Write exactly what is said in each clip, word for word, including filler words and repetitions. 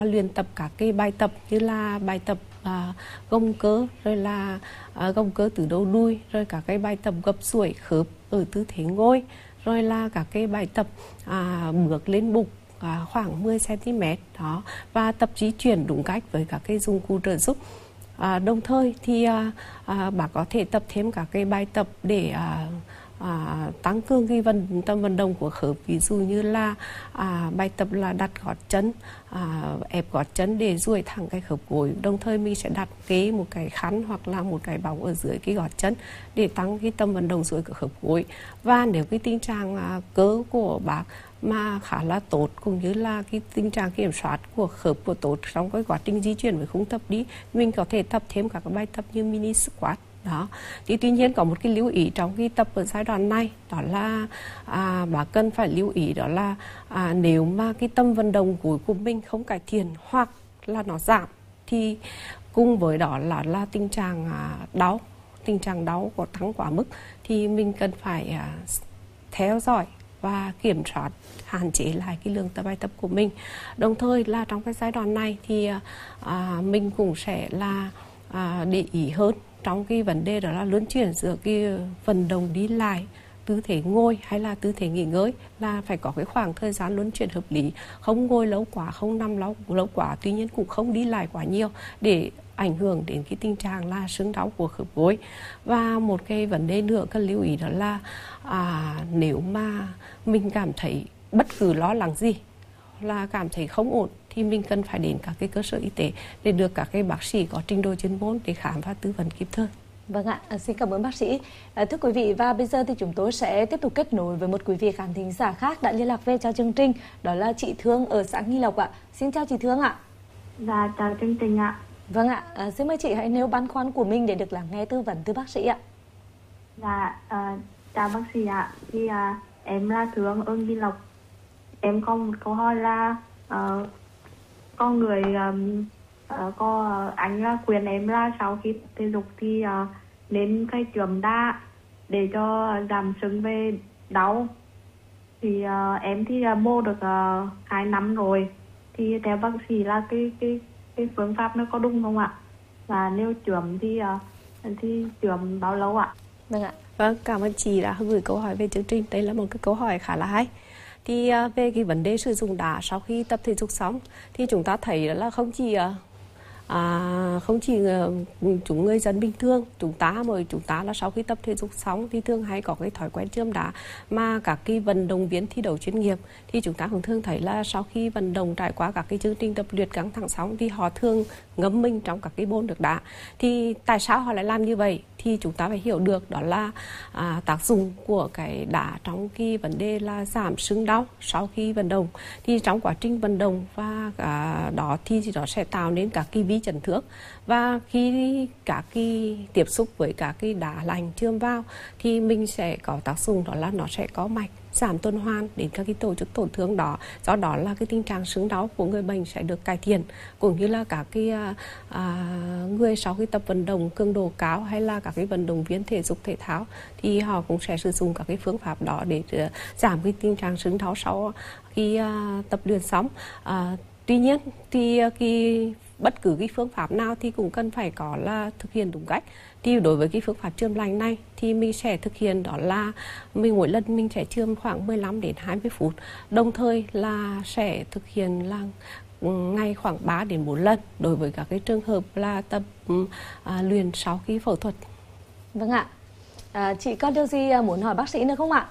luyện tập các cái bài tập như là bài tập à, gồng cơ, rồi là à, gồng cơ từ đầu đuôi, rồi các cái bài tập gập duỗi khớp ở tư thế ngồi, rồi là các cái bài tập à, bước lên bục à, khoảng mười xăng ti mét đó, và tập di chuyển đúng cách với các cái dụng cụ trợ giúp. À, đồng thời thì à, à, bạn có thể tập thêm các cái bài tập để à, à, tăng cường cái vận tâm vận động của khớp, ví dụ như là à, bài tập là đặt gót chân, à, ép gót chân để duỗi thẳng cái khớp gối. Đồng thời mình sẽ đặt kế một cái khăn hoặc là một cái bóng ở dưới cái gót chân để tăng cái tâm vận động duỗi của khớp gối. Và nếu cái tình trạng à, cơ của bác mà khá là tốt, cũng như là cái tình trạng kiểm soát của khớp của tốt trong cái quá trình di chuyển với khung tập đi, mình có thể tập thêm các cái bài tập như mini squat đó. Thì tuy nhiên có một cái lưu ý trong cái tập ở giai đoạn này, đó là à, bà cần phải lưu ý, đó là à, nếu mà cái tâm vận động gối của mình không cải thiện hoặc là nó giảm, thì cùng với đó là là tình trạng à, đau tình trạng đau có tăng quá mức, thì mình cần phải à, theo dõi và kiểm soát, hạn chế lại cái lượng tập bài tập của mình. Đồng thời là trong cái giai đoạn này thì à, mình cũng sẽ là à, để ý hơn trong cái vấn đề đó là luân chuyển giữa cái vận động đi lại, tư thế ngồi hay là tư thế nghỉ ngơi, là phải có cái khoảng thời gian luân chuyển hợp lý, không ngồi lâu quá, không nằm lâu, lâu quá, tuy nhiên cũng không đi lại quá nhiều để ảnh hưởng đến cái tình trạng là sưng đau của khớp gối. Và một cái vấn đề nữa cần lưu ý đó là à, nếu mà mình cảm thấy bất cứ lo lắng gì, là cảm thấy không ổn, thì mình cần phải đến các cái cơ sở y tế để được các cái bác sĩ có trình độ chuyên môn để khám và tư vấn kịp thời. Vâng ạ, xin cảm ơn bác sĩ. À, thưa quý vị, và bây giờ thì chúng tôi sẽ tiếp tục kết nối với một quý vị khán thính giả khác đã liên lạc về cho chương trình, đó là chị Thương ở xã Nghi Lộc ạ. Xin chào chị Thương ạ. Dạ, chào chương trình ạ. Vâng ạ, à, xin mời chị hãy nêu băn khoăn của mình để được lắng nghe tư vấn từ bác sĩ ạ. Dạ, à, chào bác sĩ ạ. Thì à, em là Thương ở Nghi Lộc. Em có một câu hỏi là uh, con người um, uh, có uh, anh là khuyên em là sau khi thể dục thì uh, nên cây chườm đá để cho giảm sưng về đau. Thì uh, em thì uh, mô được uh, hai năm rồi. Thì theo bác sĩ là cái cái cái phương pháp nó có đúng không ạ? Và nếu chườm thì uh, thì chườm bao lâu ạ? Vâng ạ. Vâng, cảm ơn chị đã gửi câu hỏi về chương trình. Đây là một cái câu hỏi khá là hay. Thì uh, về cái vấn đề sử dụng đá sau khi tập thể dục xong, thì chúng ta thấy đó là không chỉ uh, À, không chỉ uh, chúng người dân bình thường, chúng ta mà chúng ta là sau khi tập thể dục xong thì thường hay có cái thói quen chườm đá, mà các cái vận động viên thi đấu chuyên nghiệp thì chúng ta cũng thường thấy là sau khi vận động trải qua các cái chương trình tập luyện căng thẳng xong thì họ thường ngâm mình trong các cái bồn nước đá. Thì tại sao họ lại làm như vậy? Thì chúng ta phải hiểu được đó là à, tác dụng của cái đá trong cái vấn đề là giảm sưng đau sau khi vận động. Thì trong quá trình vận động và à, đó thì nó sẽ tạo nên các cái vi chấn thương, và khi các cái tiếp xúc với các cái đá lạnh chườm vào thì mình sẽ có tác dụng đó là nó sẽ có mạch, giảm tuần hoàn đến các cái tổ chức tổn thương đó. Do đó là cái tình trạng sưng đau của người bệnh sẽ được cải thiện, cũng như là các cái à, người sau khi tập vận động cường độ cao hay là các cái vận động viên thể dục thể thao thì họ cũng sẽ sử dụng các cái phương pháp đó để uh, giảm cái tình trạng sưng đau sau khi uh, tập luyện xong. Uh, tuy nhiên thì uh, cái bất cứ cái phương pháp nào thì cũng cần phải có là thực hiện đúng cách. Thì đối với cái phương pháp chườm lành này thì mình sẽ thực hiện đó là mình mỗi lần mình sẽ chườm khoảng mười lăm đến hai mươi phút. Đồng thời là sẽ thực hiện là ngày khoảng ba đến bốn lần đối với các cái trường hợp là tập à, luyện sau khi phẫu thuật. Vâng ạ. À, chị có điều gì muốn hỏi bác sĩ nữa không ạ?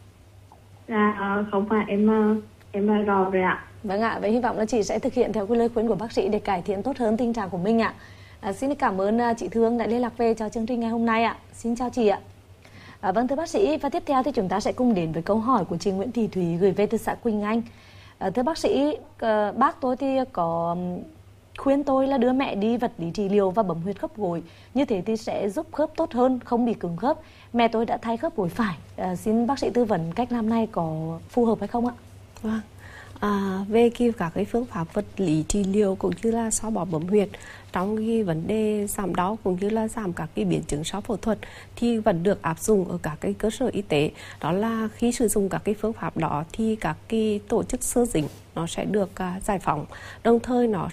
Dạ, không phải em em là rõ rồi ạ. Vâng ạ, vậy hy vọng là chị sẽ thực hiện theo cái lời khuyên của bác sĩ để cải thiện tốt hơn tình trạng của mình ạ. À, xin cảm ơn chị Thương đã liên lạc về cho chương trình ngày hôm nay ạ. Xin chào chị ạ. À, vâng thưa bác sĩ, và tiếp theo thì chúng ta sẽ cùng đến với câu hỏi của chị Nguyễn Thị Thúy gửi về từ xã Quỳnh Anh. À, thưa bác sĩ, à, bác tôi thì có khuyên tôi là đưa mẹ đi vật lý trị liệu và bấm huyệt khớp gối, như thế thì sẽ giúp khớp tốt hơn, không bị cứng khớp. Mẹ tôi đã thay khớp gối phải. À, xin bác sĩ tư vấn cách làm này có phù hợp hay không ạ? Vâng. À, về cái các cái phương pháp vật lý trị liệu cũng như là xoa bóp bấm huyệt trong cái vấn đề giảm đau cũng như là giảm các cái biến chứng sau phẫu thuật thì vẫn được áp dụng ở các cái cơ sở y tế. Đó là khi sử dụng các cái phương pháp đó thì các cái tổ chức xơ dính nó sẽ được uh, giải phóng, đồng thời nó